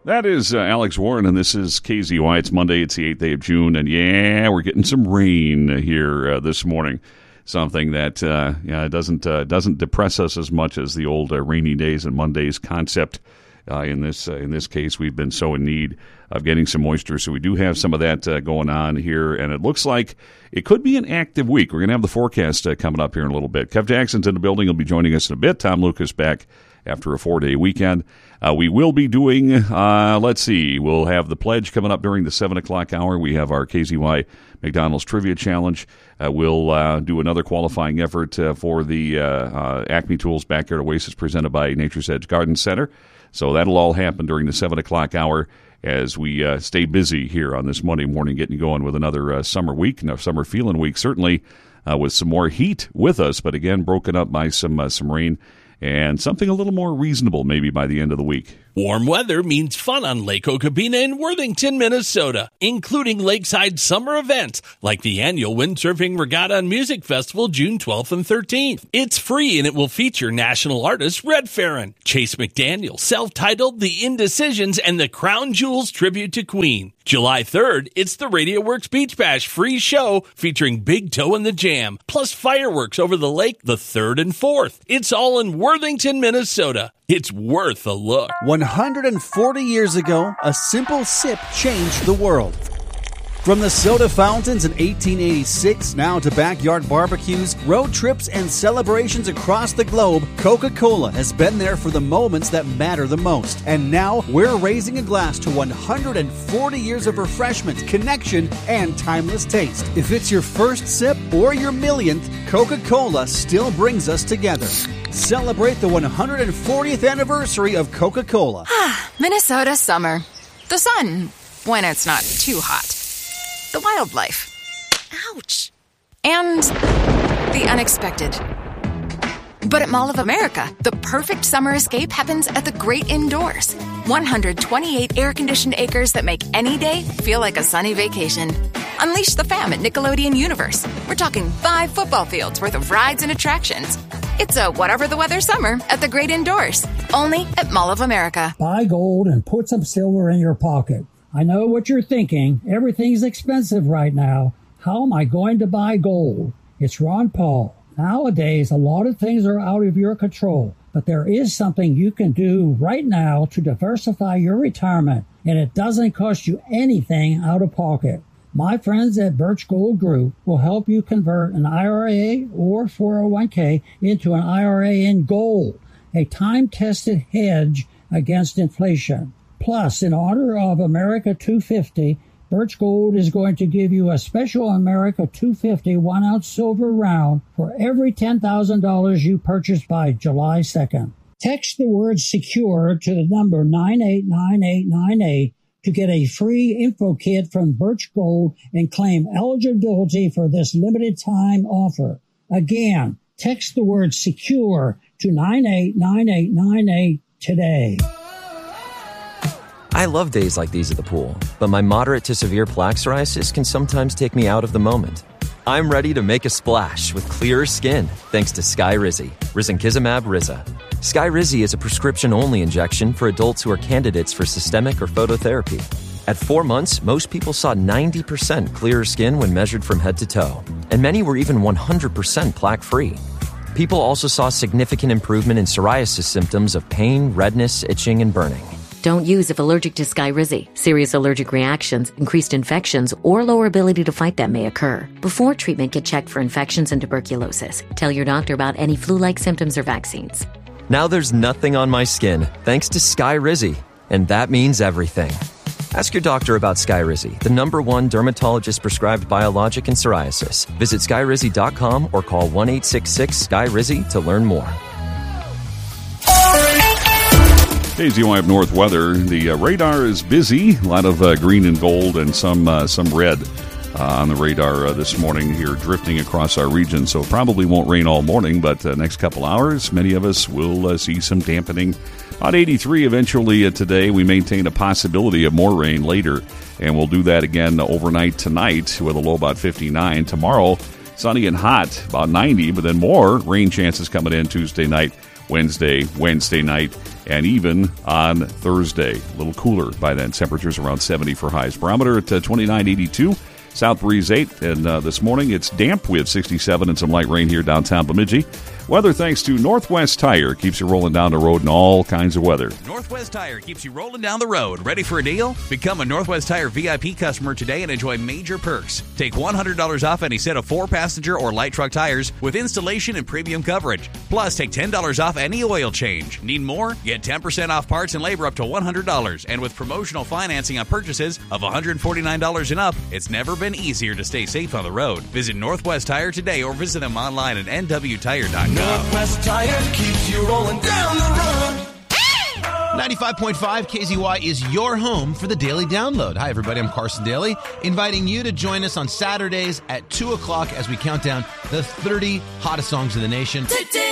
That is Alex Warren, and this is KZY. It's Monday. It's the 8th day of June, and yeah, we're getting some rain here this morning. Something that doesn't depress us as much as the old rainy days and Mondays concept. In this case, we've been so in need of getting some moisture, so we do have some of that going on here, and it looks like it could be an active week. We're going to have the forecast coming up here in a little bit. Kev Jackson's in the building. He'll be joining us in a bit. Tom Lucas back after a 4-day weekend. We will be doing, we'll have the pledge coming up during the 7 o'clock hour. We have our KZY McDonald's Trivia Challenge. We'll do another qualifying effort for the Acme Tools Backyard Oasis presented by Nature's Edge Garden Center. So that'll all happen during the 7 o'clock hour as we stay busy here on this Monday morning, getting going with another summer week, summer feeling week, certainly with some more heat with us, but again, broken up by some rain and something a little more reasonable maybe by the end of the week. Warm weather means fun on Lake Okabena in Worthington, Minnesota, including lakeside summer events like the annual Windsurfing Regatta and Music Festival June 12th and 13th. It's free and it will feature national artist Red Farron, Chase McDaniel, self-titled The Indecisions, and the Crown Jewels tribute to Queen. July 3rd, it's the Radio Works Beach Bash free show featuring Big Toe and the Jam, plus fireworks over the lake the 3rd and 4th. It's all in Worthington, Minnesota. It's worth a look. 140 years ago, a simple sip changed the world. From the soda fountains in 1886 now to backyard barbecues, road trips, and celebrations across the globe, Coca-Cola has been there for the moments that matter the most. And now we're raising a glass to 140 years of refreshment, connection, and timeless taste. If it's your first sip or your millionth, Coca-Cola still brings us together. Celebrate the 140th anniversary of Coca-Cola. Minnesota summer. The sun, when it's not too hot. The wildlife. Ouch. And the unexpected. But at Mall of America, the perfect summer escape happens at the great indoors. 128 air-conditioned acres that make any day feel like a sunny vacation. Unleash the fam at Nickelodeon Universe. We're talking 5 football fields worth of rides and attractions. It's a whatever the weather summer at the great indoors. Only at Mall of America. Buy gold and put some silver in your pocket. I know what you're thinking. Everything's expensive right now. How am I going to buy gold? It's Ron Paul. Nowadays, a lot of things are out of your control, but there is something you can do right now to diversify your retirement, and it doesn't cost you anything out of pocket. My friends at Birch Gold Group will help you convert an IRA or 401k into an IRA in gold, a time-tested hedge against inflation. Plus, in honor of America 250, Birch Gold is going to give you a special America 250 1-ounce silver round for every $10,000 you purchase by July 2nd. Text the word SECURE to the number 989898 to get a free info kit from Birch Gold and claim eligibility for this limited time offer. Again, text the word SECURE to 989898 today. I love days like these at the pool, but my moderate to severe plaque psoriasis can sometimes take me out of the moment. I'm ready to make a splash with clearer skin thanks to Skyrizi, risankizumab Riza. Skyrizi is a prescription-only injection for adults who are candidates for systemic or phototherapy. At 4 months, most people saw 90% clearer skin when measured from head to toe, and many were even 100% plaque-free. People also saw significant improvement in psoriasis symptoms of pain, redness, itching, and burning. Don't use if allergic to Skyrizi. Serious allergic reactions, increased infections, or lower ability to fight them may occur. Before treatment, get checked for infections and tuberculosis. Tell your doctor about any flu-like symptoms or vaccines. Now there's nothing on my skin thanks to Skyrizi, and that means everything. Ask your doctor about Skyrizi, the #1 dermatologist-prescribed biologic in psoriasis. Visit Skyrizi.com or call 1-866-SKY-RIZI to learn more. KZY Up North weather. The radar is busy. A lot of green and gold and some red on the radar this morning here drifting across our region. So probably won't rain all morning, but next couple hours, many of us will see some dampening. About 83 eventually today. We maintain a possibility of more rain later, and we'll do that again overnight tonight with a low about 59. Tomorrow, sunny and hot, about 90, but then more rain chances coming in Tuesday night Wednesday night, and even on Thursday. A little cooler by then. Temperatures around 70 for highs. Barometer at 29.82. South breeze 8, and this morning it's damp. We have 67 and some light rain here downtown Bemidji. Weather thanks to Northwest Tire. Keeps you rolling down the road in all kinds of weather. Northwest Tire keeps you rolling down the road. Ready for a deal? Become a Northwest Tire VIP customer today and enjoy major perks. Take $100 off any set of 4-passenger or light truck tires with installation and premium coverage. Plus, take $10 off any oil change. Need more? Get 10% off parts and labor up to $100. And with promotional financing on purchases of $149 and up, it's never been easier to stay safe on the road. Visit Northwest Tire today or visit them online at nwtire.com. Northwest Tire keeps you rolling down the road. 95.5 KZY is your home for the Daily Download. Hi, everybody. I'm Carson Daly, inviting you to join us on Saturdays at 2 o'clock as we count down the 30 hottest songs in the nation.